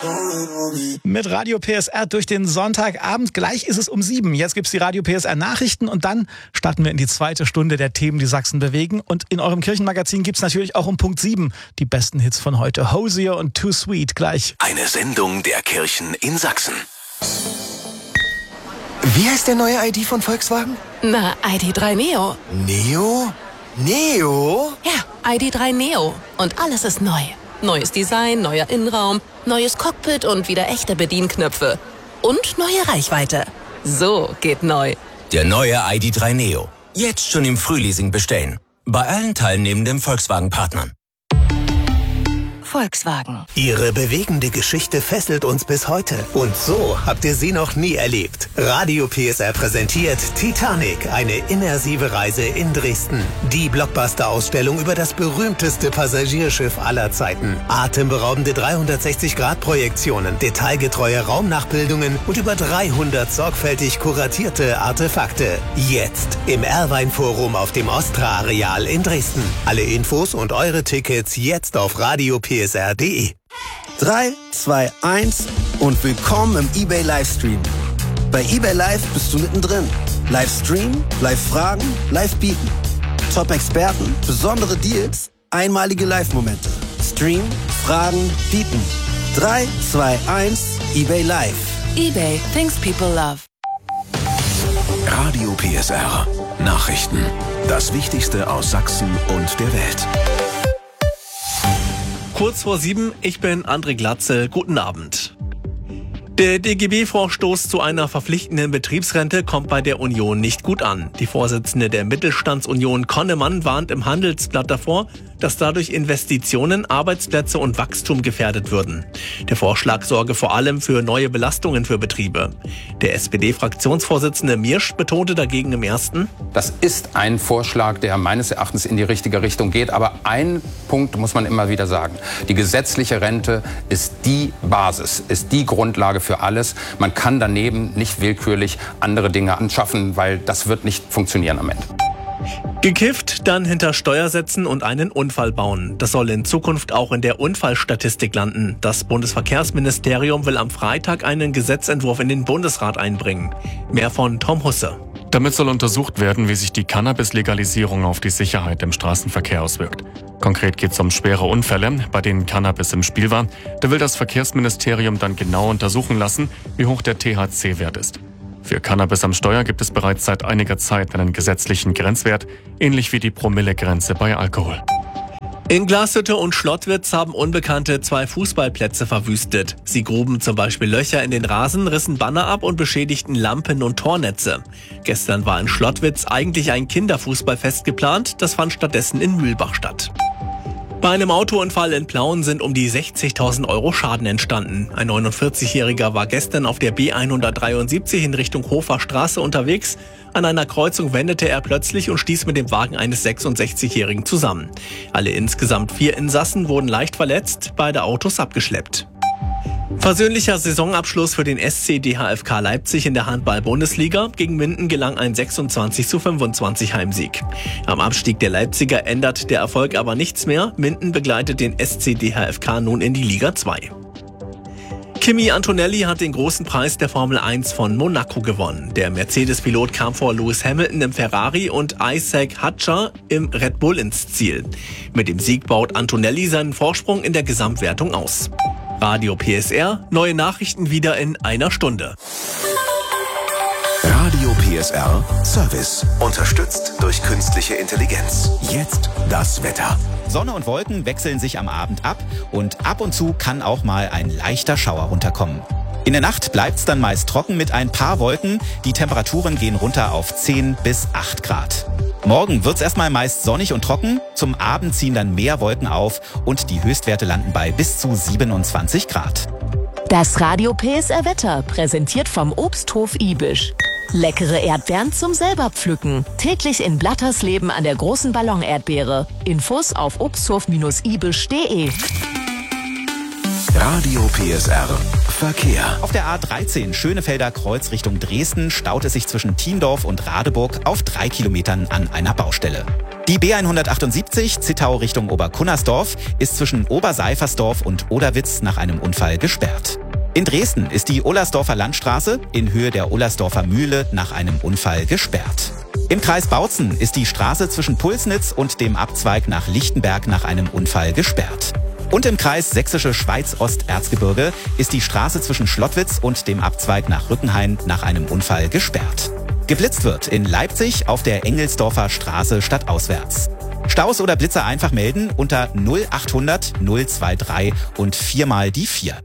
Mit Radio PSR durch den Sonntagabend. Gleich ist es um 7. Jetzt gibt's die Radio PSR Nachrichten und dann starten wir in die zweite Stunde der Themen, die Sachsen bewegen. Und in eurem Kirchenmagazin gibt's natürlich auch um Punkt 7 die besten Hits von heute. Hosier und Too Sweet gleich. Eine Sendung der Kirchen in Sachsen. Wie heißt der neue ID von Volkswagen? Na, ID.3 Neo. Neo? Neo? Ja, ID.3 Neo. Und alles ist neu. Neues Design, neuer Innenraum, neues Cockpit und wieder echte Bedienknöpfe. Und neue Reichweite. So geht neu. Der neue ID.3 Neo. Jetzt schon im Frühleasing bestellen. Bei allen teilnehmenden Volkswagen-Partnern. Volkswagen. Ihre bewegende Geschichte fesselt uns bis heute. Und so habt ihr sie noch nie erlebt. Radio PSR präsentiert Titanic, eine immersive Reise in Dresden. Die Blockbuster-Ausstellung über das berühmteste Passagierschiff aller Zeiten. Atemberaubende 360-Grad-Projektionen, detailgetreue Raumnachbildungen und über 300 sorgfältig kuratierte Artefakte. Jetzt im Erwein-Forum auf dem Ostra-Areal in Dresden. Alle Infos und eure Tickets jetzt auf Radio PSR.de. 3, 2, 1 und willkommen im eBay Livestream. Bei eBay Live bist du mittendrin. Livestream, Live-Fragen, Live-Bieten. Top-Experten, besondere Deals, einmalige Live-Momente. Stream, Fragen, Bieten. 3, 2, 1, eBay Live. eBay, things people love. Radio PSR. Nachrichten. Das Wichtigste aus Sachsen und der Welt. Kurz vor 7, ich bin André Glatzel. Guten Abend. Der DGB-Vorstoß zu einer verpflichtenden Betriebsrente kommt bei der Union nicht gut an. Die Vorsitzende der Mittelstandsunion Konnemann warnt im Handelsblatt davor, dass dadurch Investitionen, Arbeitsplätze und Wachstum gefährdet würden. Der Vorschlag sorge vor allem für neue Belastungen für Betriebe. Der SPD-Fraktionsvorsitzende Miersch betonte dagegen im Ersten: Das ist ein Vorschlag, der meines Erachtens in die richtige Richtung geht. Aber ein Punkt muss man immer wieder sagen. Die gesetzliche Rente ist die Basis, ist die Grundlage für alles. Man kann daneben nicht willkürlich andere Dinge anschaffen, weil das wird nicht funktionieren am Ende. Gekifft, dann hinter Steuer setzen und einen Unfall bauen. Das soll in Zukunft auch in der Unfallstatistik landen. Das Bundesverkehrsministerium will am Freitag einen Gesetzentwurf in den Bundesrat einbringen. Mehr von Tom Husse. Damit soll untersucht werden, wie sich die Cannabis-Legalisierung auf die Sicherheit im Straßenverkehr auswirkt. Konkret geht es um schwere Unfälle, bei denen Cannabis im Spiel war. Da will das Verkehrsministerium dann genau untersuchen lassen, wie hoch der THC-Wert ist. Für Cannabis am Steuer gibt es bereits seit einiger Zeit einen gesetzlichen Grenzwert, ähnlich wie die Promillegrenze bei Alkohol. In Glashütte und Schlottwitz haben Unbekannte 2 Fußballplätze verwüstet. Sie gruben zum Beispiel Löcher in den Rasen, rissen Banner ab und beschädigten Lampen und Tornetze. Gestern war in Schlottwitz eigentlich ein Kinderfußballfest geplant, das fand stattdessen in Mühlbach statt. Bei einem Autounfall in Plauen sind um die 60.000 € Schaden entstanden. Ein 49-Jähriger war gestern auf der B173 in Richtung Hofer Straße unterwegs. An einer Kreuzung wendete er plötzlich und stieß mit dem Wagen eines 66-Jährigen zusammen. Alle insgesamt 4 Insassen wurden leicht verletzt, beide Autos abgeschleppt. Versöhnlicher Saisonabschluss für den SC DHFK Leipzig in der Handball-Bundesliga. Gegen Minden gelang ein 26:25 Heimsieg. Am Abstieg der Leipziger ändert der Erfolg aber nichts mehr. Minden begleitet den SC DHFK nun in die Liga 2. Kimi Antonelli hat den großen Preis der Formel 1 von Monaco gewonnen. Der Mercedes-Pilot kam vor Lewis Hamilton im Ferrari und Isaac Hadjar im Red Bull ins Ziel. Mit dem Sieg baut Antonelli seinen Vorsprung in der Gesamtwertung aus. Radio PSR, neue Nachrichten wieder in einer Stunde. Radio PSR Service. Unterstützt durch künstliche Intelligenz. Jetzt das Wetter. Sonne und Wolken wechseln sich am Abend ab und ab und zu kann auch mal ein leichter Schauer runterkommen. In der Nacht bleibt's dann meist trocken mit ein paar Wolken. Die Temperaturen gehen runter auf 10 bis 8 Grad. Morgen wird's erstmal meist sonnig und trocken. Zum Abend ziehen dann mehr Wolken auf und die Höchstwerte landen bei bis zu 27 Grad. Das Radio PSR Wetter präsentiert vom Obsthof Ibisch. Leckere Erdbeeren zum selber pflücken. Täglich in Blattersleben an der großen Ballon-Erdbeere. Infos auf obsthof-ibisch.de. Radio PSR Verkehr. Auf der A13 Schönefelder Kreuz Richtung Dresden staut es sich zwischen Thiendorf und Radeburg auf 3 Kilometern an einer Baustelle. Die B178 Zittau Richtung Oberkunnersdorf ist zwischen Oberseifersdorf und Oderwitz nach einem Unfall gesperrt. In Dresden ist die Ollersdorfer Landstraße in Höhe der Ollersdorfer Mühle nach einem Unfall gesperrt. Im Kreis Bautzen ist die Straße zwischen Pulsnitz und dem Abzweig nach Lichtenberg nach einem Unfall gesperrt. Und im Kreis Sächsische Schweiz-Osterzgebirge ist die Straße zwischen Schlottwitz und dem Abzweig nach Rückenhain nach einem Unfall gesperrt. Geblitzt wird in Leipzig auf der Engelsdorfer Straße stadtauswärts. Staus oder Blitzer einfach melden unter 0800 023 und 4 mal die 4.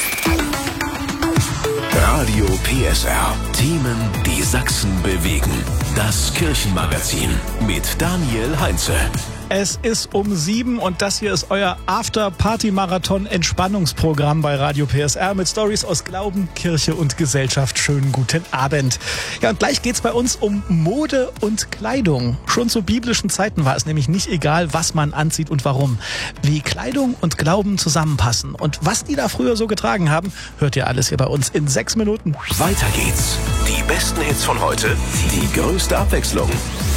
Radio PSR. Themen, die Sachsen bewegen. Das Kirchenmagazin mit Daniel Heinze. Es ist um 7 und das hier ist euer After-Party-Marathon-Entspannungsprogramm bei Radio PSR mit Stories aus Glauben, Kirche und Gesellschaft. Schönen guten Abend. Ja, und gleich geht's bei uns um Mode und Kleidung. Schon zu biblischen Zeiten war es nämlich nicht egal, was man anzieht und warum. Wie Kleidung und Glauben zusammenpassen und was die da früher so getragen haben, hört ihr alles hier bei uns in 6 Minuten. Weiter geht's. Die besten Hits von heute, die größte Abwechslung.